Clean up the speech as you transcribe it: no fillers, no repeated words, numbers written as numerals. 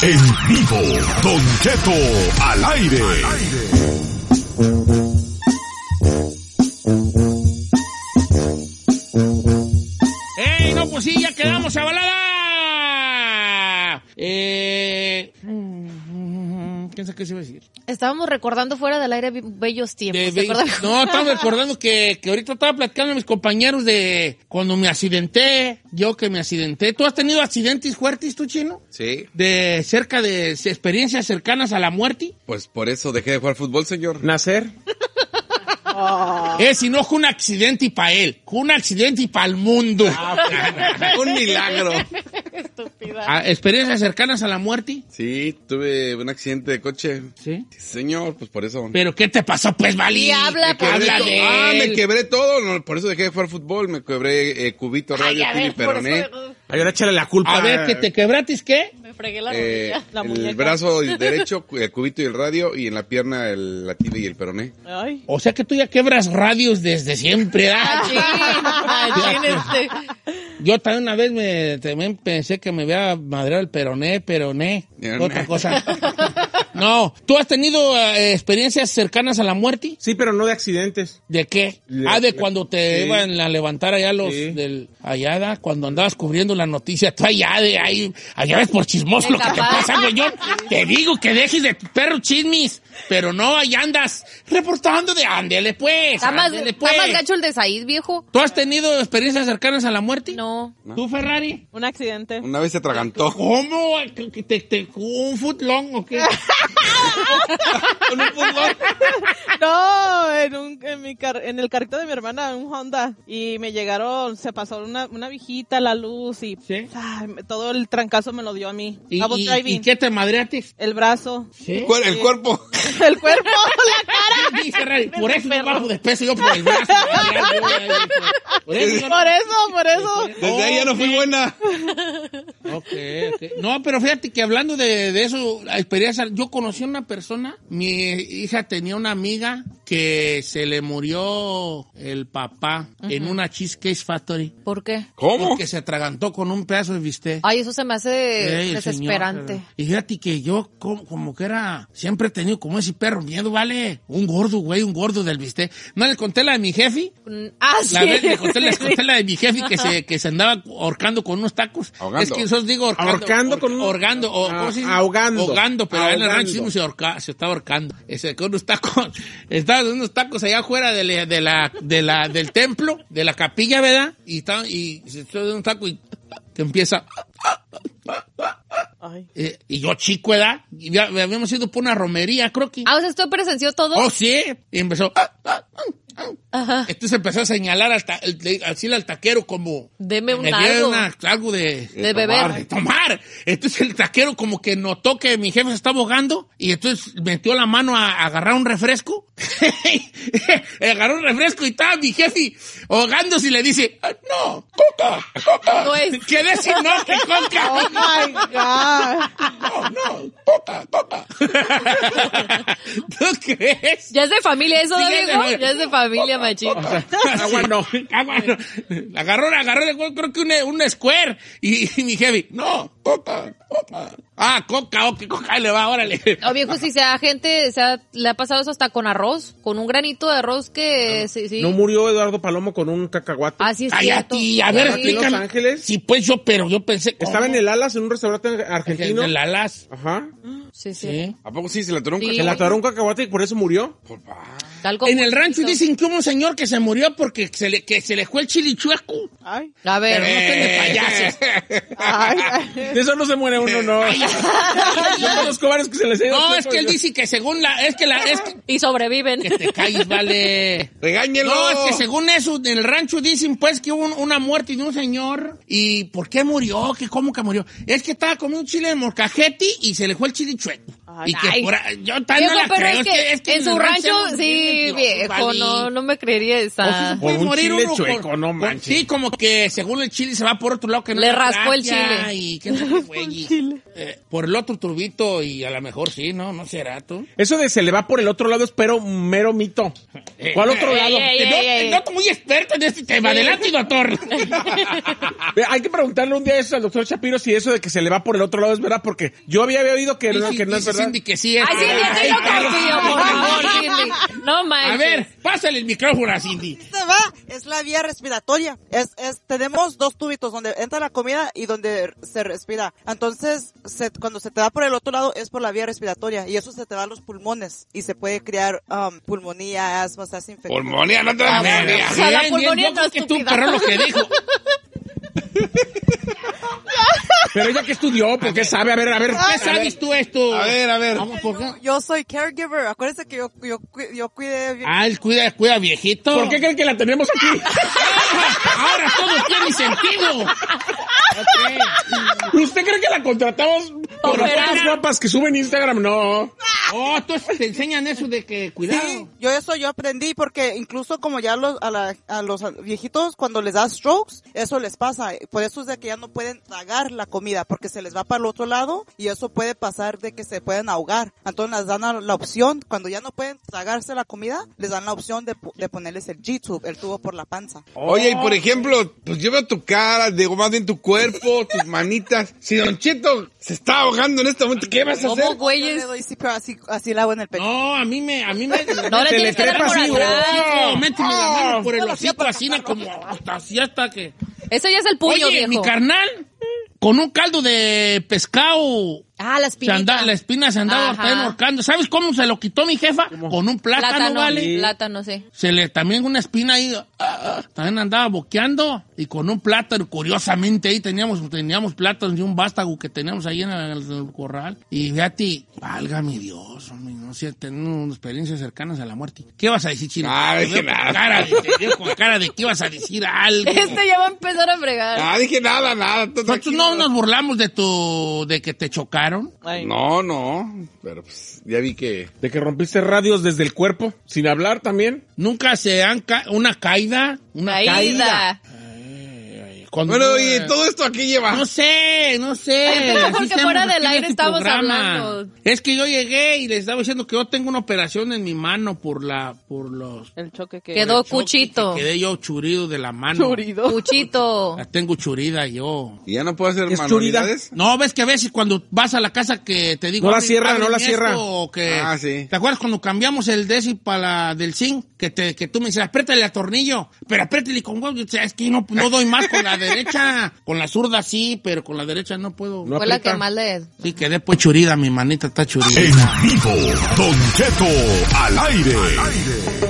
En vivo, Don Cheto al aire. ¡Ey, no, pues sí, ya quedamos a balada! ¿Quién sabe qué se iba a decir? Estábamos recordando fuera del aire bellos tiempos. No, estamos recordando que ahorita estaba platicando a mis compañeros de cuando me accidenté, yo que me accidenté. ¿Tú has tenido accidentes fuertes, tú, Chino? Sí. De experiencias cercanas a la muerte. Pues por eso dejé de jugar fútbol, señor. Nacer. Si no, fue un accidente para él, fue un accidente para el mundo. Un milagro. Estúpida. ¿Experiencias cercanas a la muerte? Sí, tuve un accidente de coche. Sí. Sí, señor, pues por eso. ¿Pero qué te pasó, pues, Vali? Sí, habla de él. Me quebré todo. No, por eso dejé de jugar fútbol. Me quebré cubito, radio, y peroné. Ay, ahora échale la culpa. A ver, ¿que te quebratis qué? Me fregué la rodilla, la muñeca. El brazo derecho, el cubito y el radio, y en la pierna la tibia y el peroné. Ay. O sea que tú ya quebras radios desde siempre, ¿ah? Yo también una vez también pensé que me había madreado el peroné. Otra cosa. No, ¿tú has tenido experiencias cercanas a la muerte? Sí, pero no de accidentes. ¿De qué? De cuando te iban a levantar allá cuando andabas cubriendo la noticia, tú allá ves por chismoso lo que te pasa, güey. Yo te digo que dejes de tu perro chismis, pero no, allá andas reportando de ándele, pues. Está más gacho el de Said, viejo. ¿Tú has tenido experiencias cercanas a la muerte? No. ¿Tú, Ferrari? Un accidente. Una vez se atragantó. ¿Cómo? ¿Un footlong o qué? ¿Con un footlong? No, en el carrito de mi hermana, un Honda. Y se pasó una viejita, la luz y ¿sí? Todo el trancazo me lo dio a mí. ¿Y qué te madreaste? El brazo. ¿Sí? El cuerpo. El cuerpo, la cara. Sí, Ferrari, por eso me bajo de peso yo por el brazo. Por eso. Desde ahí ya no fui buena. Okay. No, pero fíjate que hablando de eso, la experiencia, yo conocí a una persona, mi hija tenía una amiga que se le murió el papá en una Cheesecake Factory. ¿Por qué? ¿Cómo? Porque se atragantó con un pedazo de bistec. Ay, eso se me hace desesperante. Señor, y fíjate que yo como que siempre he tenido como ese perro miedo, ¿vale? Un gordo del bistec. ¿No les conté la de mi jefe? Sí. Les conté la de mi jefe que se andaba ahorcando con unos tacos. Ahogando. Es que eso digo Ahorcando con un... ¿cómo se dice? Ahogando. Pero en el rancho se estaba ahorcando. Con unos tacos, estaba dando unos tacos allá afuera del templo, de la capilla, ¿verdad? Y se está dando un taco y que empieza... y yo chico, ¿verdad? Y habíamos ido por una romería, creo que... O sea, ¿usted presenció todo? Oh, sí. Y empezó... Ajá. Entonces empezó a señalar así al taquero como... Deme algo de beber. De tomar. Entonces el taquero como que notó que mi jefe se estaba ahogando y entonces metió la mano a agarrar un refresco. Agarró un refresco y estaba mi jefe ahogándose y le dice, no, coca. No es. ¿Qué decir no? Que coca. Oh my God. No, coca. ¿Tú crees? ¿Ya es de familia eso, Sí, David? Ya es de familia, machito. Agua no. Agarró, creo que un square. Y mi jefe, no, coca. Coca, coca, le va, órale. O viejo, si le ha pasado eso hasta con arroz, con un granito de arroz que sí. ¿No murió Eduardo Palomo con un cacahuate? Así es Cállate, cierto. a ver, ¿Aquí en Los Ángeles? Sí, pues yo pensé... Estaba en el Alas, en un restaurante argentino. En el Alas. Ajá. Sí. ¿A poco sí se le atoró un Sí. cacahuate? Se le atoró un cacahuate y por eso murió. Tal como En el rancho poquito. dicen que hubo un señor que se murió porque se le fue el chilichueco. Ay. A ver. Pero no estén de payasos. Ay. De eso no se muere uno, no. Yo conozco varios que se les ha ido No, el es que él dice que según Y sobreviven. que te calles, vale. ¡Regáñelo! No, es que según eso, en el rancho dicen pues que hubo una muerte de un señor. ¿Y por qué murió? ¿Cómo que murió? Es que estaba comiendo un chile de molcajete y se le fue el chile chueco. Ay. Y que yo también Viejo, no la pero creo. es que en su rancho, sí, viejo, no me creería esa. Puede Por un morir chile uno chueco, no manches. Sí, como que según el chile se va por otro lado que no Le es la raspó el tráquea chile. y qué tal, güey. Por el otro turbito y a lo mejor sí, ¿no? ¿No será tú? Eso de se le va por el otro lado es pero mero mito. ¿Cuál otro lado? Te noto muy experto en este tema. Adelante, doctor. Hay que preguntarle un día eso al doctor Shapiro si eso de que se le va por el otro lado es verdad, porque yo había oído que, Sí, que no es dice verdad. Cindy que sí es. Ay, Cindy, a ti no confío, por favor, Cindy. No manches. A ver, pásale el micrófono a Cindy. Se va, es la vía respiratoria. Tenemos dos tubitos donde entra la comida y donde se respira. Entonces, cuando se te va por el otro lado es por la vía respiratoria y eso se te va a los pulmones y se puede crear pulmonía, asma, se hace infección. Pulmonía, no te la O sea, la pulmonía yo no creo es que tú, estúpida. pero lo que dijo. Pero ella que estudió, porque sabe, a ver. ¿Qué sabes tú esto? A ver. Vamos, ¿por qué? Yo soy caregiver. Acuérdense que yo cuidé. Ah, él cuida viejito. ¿Por qué creen que la tenemos aquí? Ahora todo tiene sentido. Okay. ¿Usted cree que la contratamos por las fotos guapas que suben Instagram? No. Oh, entonces te enseñan eso de que cuidado. Sí, yo aprendí porque incluso como ya a los viejitos cuando les da strokes, eso les pasa. Por eso es de que ya no pueden tragar la comida porque se les va para el otro lado y eso puede pasar de que se pueden ahogar. Entonces les dan la opción, cuando ya no pueden tragarse la comida, les dan la opción de ponerles el G-tube, el tubo por la panza. Oye, y por ejemplo, pues lleva tu cara, digo, más bien tu cuerpo, tus manitas. Si Don Cheto se está ahogando en este momento, ¿qué vas a hacer? ¿Cómo, Yo güeyes? le doy, sí, pero así la hago en el pecho. No, a mí me No le Se tienes le que dar trepa por así, atrás. No, méteme la mano por el hocico así, como hasta que... Eso ya es el puño, Oye, viejo. mi carnal, con un caldo de pescado... Ah, la espinita. La espina se andaba Ajá. también ahorcando. ¿Sabes cómo se lo quitó mi jefa? Con un plátano, ¿vale? Plátano, sí. También una espina ahí, también andaba boqueando. Y con un plátano, curiosamente, ahí teníamos plátanos y un vástago que teníamos ahí en el corral. Y fíjate, válgame Dios, hombre, no sé, tenemos experiencias cercanas a la muerte. ¿Qué vas a decir, Chino? Ah, dije nada. Te veo con cara de que ibas a decir algo. Ya va a empezar a fregar. Ah, dije nada. Nosotros no nos burlamos de que te chocaron. Ay, No, pero pues ya vi que... De que rompiste radios desde el cuerpo, sin hablar también. Nunca se han una caída. Caída. Bueno, y todo esto aquí lleva... No sé. Porque Así fuera estamos del aquí en aire estamos hablando. Es que yo llegué y les estaba diciendo que yo tengo una operación en mi mano por los... el choque que... Quedó choque, cuchito. que quedé yo churido de la mano. Churido. Cuchito. La tengo churida yo. ¿Y ya no puedo hacer ¿Es manualidades? No, ves que a veces cuando vas a la casa que te digo... No la "Ábreme, cierra, ábreme no la esto", cierra. o que, Ah, sí. ¿te acuerdas cuando cambiamos el DESI para del zinc? Que tú me dices, apriétale el tornillo, pero apriétale con huevo. O sea, es que no doy más con la derecha. Con la zurda sí, pero con la derecha no puedo. No Fue la aprieta. que más le... Sí, quedé pues churida, mi manita está churida. En vivo, Don Cheto al aire.